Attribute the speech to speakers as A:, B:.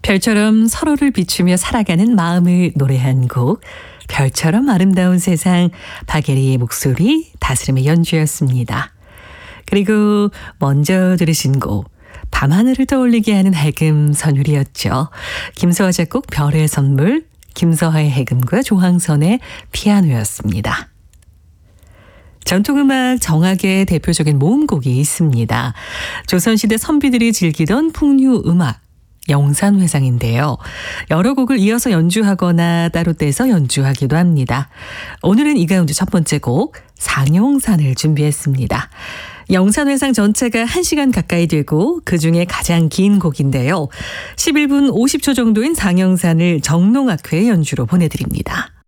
A: 별처럼 서로를 비추며 살아가는 마음을 노래한 곡 별처럼 아름다운 세상, 박예리의 목소리 다스림의 연주였습니다. 그리고 먼저 들으신 곡 밤하늘을 떠올리게 하는 해금 선율이었죠. 김서하 작곡 별의 선물, 김서하의 해금과 조항선의 피아노였습니다. 전통음악 정악의 대표적인 모음곡이 있습니다. 조선시대 선비들이 즐기던 풍류음악 영산회상인데요. 여러 곡을 이어서 연주하거나 따로 떼서 연주하기도 합니다. 오늘은 이 가운데 첫 번째 곡 상영산을 준비했습니다. 영산회상 전체가 1시간 가까이 되고 그중에 가장 긴 곡인데요. 11분 50초 정도인 상영산을 정농악회 연주로 보내드립니다.